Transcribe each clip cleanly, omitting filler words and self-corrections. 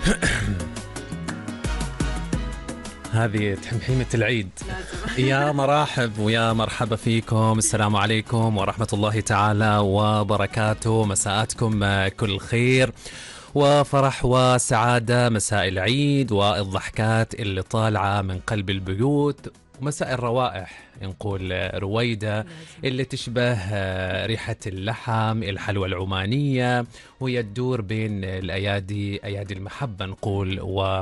هذه تحمحيمة العيد. يا مرحب ويا مرحبا فيكم. السلام عليكم ورحمة الله تعالى وبركاته. مساءاتكم كل خير وفرح وسعادة. مساء العيد والضحكات اللي طالعة من قلب البيوت، ومساء الروائح نقول رويدة اللي تشبه ريحة اللحم، الحلوى العمانية، وهي تدور بين الأيادي، أيادي المحبة نقول،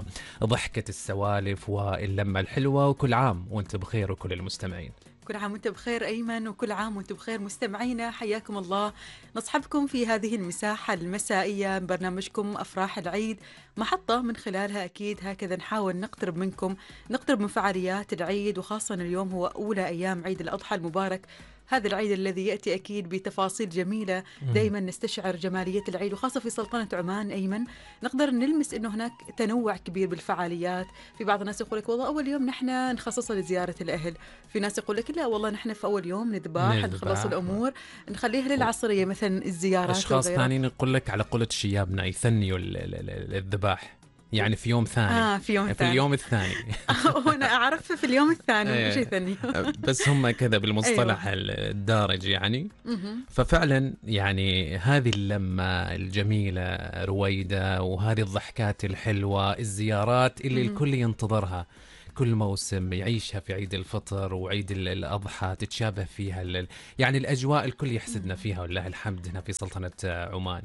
وضحكة السوالف واللمة الحلوة. وكل عام وانت بخير وكل المستمعين. كل عام وانت بخير أيمن، وكل عام وانت بخير مستمعينا، حياكم الله. نصحبكم في هذه المساحة المسائية من برنامجكم أفراح العيد، محطة من خلالها أكيد هكذا نحاول نقترب منكم، نقترب من فعاليات العيد، وخاصة اليوم هو أولى أيام عيد الأضحى المبارك. هذا العيد الذي يأتي أكيد بتفاصيل جميلة، دائما نستشعر جمالية العيد، وخاصة في سلطنة عمان أيمن نقدر نلمس أنه هناك تنوع كبير بالفعاليات. في بعض الناس يقول لك والله أول يوم نحن نخصصه لزيارة الأهل، في ناس يقول لك لا والله نحن في أول يوم نذبح نخلص الأمور نخليها للعصرية مثلا الزيارات. أشخاص ثانيين يقول لك على قولة شيابنا يثنيوا الذباح، يعني في يوم ثاني. في يوم في ثاني. اليوم الثاني. وانا اعرف في اليوم الثاني مش ثاني. بس هم كذا بالمصطلح الدارج يعني. ففعلا يعني هذه اللمة الجميلة رويدة، وهذه الضحكات الحلوة، الزيارات اللي الكل ينتظرها كل موسم يعيشها في عيد الفطر وعيد الأضحى، تتشابه فيها يعني الأجواء الكل يحسدنا فيها والله الحمد هنا في سلطنة عمان.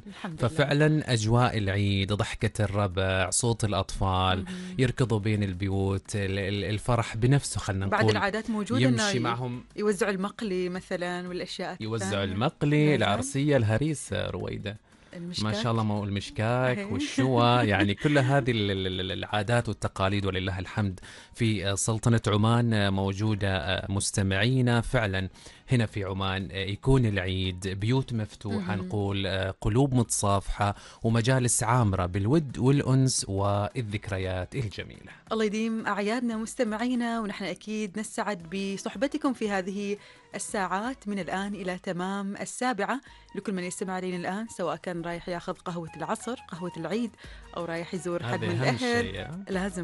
ففعلا أجواء العيد، ضحكة الربع، صوت الأطفال يركضوا بين البيوت، الفرح بنفسه خلنا نقول. بعد العادات موجودة يمشي معهم، يوزعوا المقلي مثلا والأشياء يوزعوا المقلي، العرسية، الهريس رويدة، المشكاك. ما شاء الله، المشكاك والشوى، يعني كل هذه العادات والتقاليد ولله الحمد في سلطنة عمان موجودة. مستمعينا فعلا هنا في عمان يكون العيد بيوت مفتوحة نقول، قلوب متصافحة، ومجالس عامرة بالود والأنس والذكريات الجميلة. الله يديم أعيادنا مستمعينا، ونحن أكيد نسعد بصحبتكم في هذه الساعات من الآن إلى تمام 7 لكل من يستمع لنا الآن، سواء كان رايح ياخذ قهوة العصر، قهوة العيد، أو رايح يزور حد من الأهل. لازم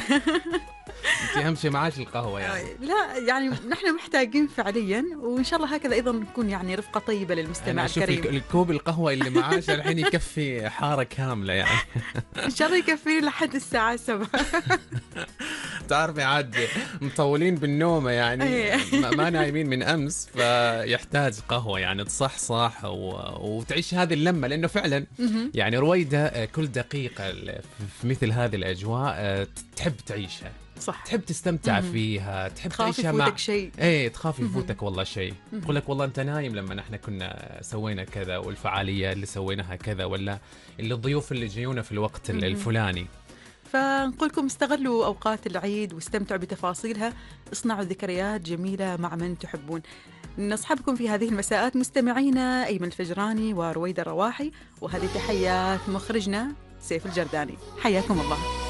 انت اهم شيء معاش القهوه يعني. لا يعني نحن محتاجين فعليا، وان شاء الله هكذا ايضا نكون يعني رفقه طيبه للمستمع الكريم. الكوب القهوه اللي معاش الحين يكفي حاره كامله يعني. ان شاء الله يكفيني لحد الساعه 7. تعرفي عاد مطولين بالنوم يعني. ما نايمين من امس، فيحتاج قهوه يعني تصحصح وتعيش هذه اللمه، لانه فعلا يعني رويدة كل دقيقه في مثل هذه الاجواء تحب تعيشها، صح، تحب تستمتع فيها، تحب تعيشها مع شيء. تخاف يفوتك والله شيء. تقول لك والله انت نايم لما نحن كنا سوينا كذا، والفعاليه اللي سويناها كذا، ولا اللي الضيوف اللي جيونا في الوقت الفلاني. فنقول لكم استغلوا أوقات العيد واستمتعوا بتفاصيلها، اصنعوا ذكريات جميلة مع من تحبون. نصحبكم في هذه المساءات مستمعينا أيمن الفجراني ورويدة الرواحي، وهذه تحيات مخرجنا سيف الجرداني. حياكم الله.